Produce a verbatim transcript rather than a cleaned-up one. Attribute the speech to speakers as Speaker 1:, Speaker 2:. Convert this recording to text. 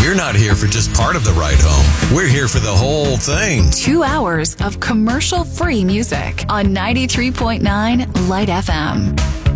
Speaker 1: We're not here for just part of the ride home. We're here for the whole thing.
Speaker 2: Two hours of commercial-free music on ninety-three point nine Light F M.